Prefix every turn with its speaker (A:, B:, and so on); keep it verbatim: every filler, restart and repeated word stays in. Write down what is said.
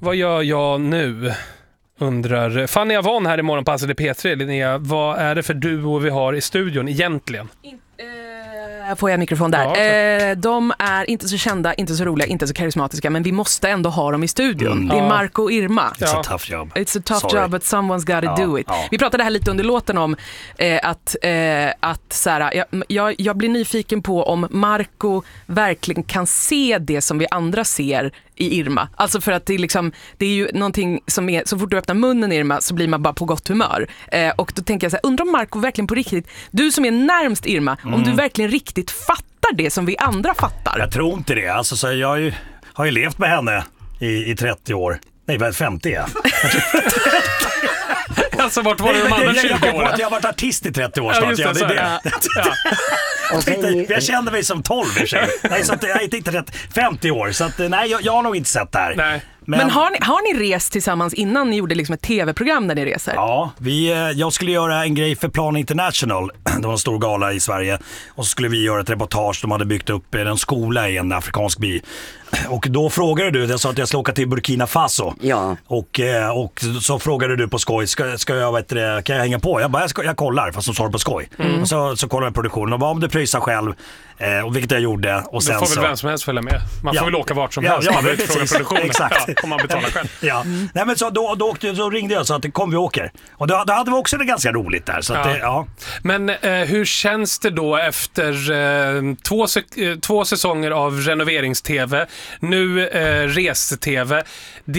A: vad gör jag nu? Undrar Fanny Avon här i Morgonpasset i P tre. Linnea, vad är det för duo vi har i studion egentligen?
B: In, eh, får jag mikrofon där?
A: Ja,
B: eh, de är inte så kända, inte så roliga, inte så karismatiska, men vi måste ändå ha dem i studion.
C: Mm.
B: Det är
A: Ja.
B: Marco och Irma.
C: It's
A: Ja.
C: a tough job.
B: It's a tough
C: Sorry.
B: job, but someone's gotta
C: Ja,
B: do it.
C: ja.
B: Vi pratade här lite under låten om eh, att, eh, att så här, jag, jag, jag blir nyfiken på om Marco verkligen kan se det som vi andra ser i Irma. Alltså för att det är, liksom, det är ju någonting som är, så fort du öppnar munnen Irma så blir man bara på gott humör. Eh, och då tänker jag så här, undrar om Marco verkligen på riktigt, du som är närmst Irma, mm. om du verkligen riktigt fattar det som vi andra fattar.
C: Jag tror inte det. Alltså, så jag har ju, har ju levt med henne i, i trettio år. Nej, väl femtio är
A: Alltså, vart var det de andra tjugo åren?
C: Jag har varit artist i trettio år
A: Ja,
C: snart.
A: just det,
C: Ja, det
A: så-
C: är det.
A: ja.
C: Jag, tänkte, jag kände mig som tolv i och för sig. Nej, så att, jag är inte trettio, femtio år. Så att, nej, jag, jag har nog inte sett det här.
A: Nej.
C: Men,
B: Men har ni, har ni rest tillsammans innan ni gjorde liksom ett tv-program där ni reser?
C: Ja, vi, eh, jag skulle göra en grej för Plan International. Det var en stor gala i Sverige. Och så skulle vi göra ett reportage. De hade byggt upp en skola i en afrikansk by. Och då frågade du, jag sa att jag ska åka till Burkina Faso.
D: Ja.
C: Och, eh, och så frågade du på skoj, ska, ska jag, vet det, kan jag hänga på? Jag bara, jag, ska, jag kollar, fast de sa det på skoj. Mm. Och så, så kollade jag produktionen och bara, om du pröjsar själv, eh, och vilket jag gjorde. Och
A: Då
C: sen
A: får väl
C: så,
A: vem som helst följa med. Man får
C: Ja.
A: väl åka vart som
C: Ja,
A: helst.
C: ja,
A: Man behöver
C: men
A: inte fråga
C: precis.
A: produktionen.
C: Exakt.
A: Ja, om man betalar själv.
C: Ja. Mm. Nej, men så, då, då, åkte, så ringde jag och sa att kom vi åker. Och då, då hade vi också det ganska roligt där. Så att
A: Ja.
C: det, ja.
A: Men eh, hur känns det då efter eh, två, se- eh, två säsonger av renoverings-tv, nu eh, res-tv?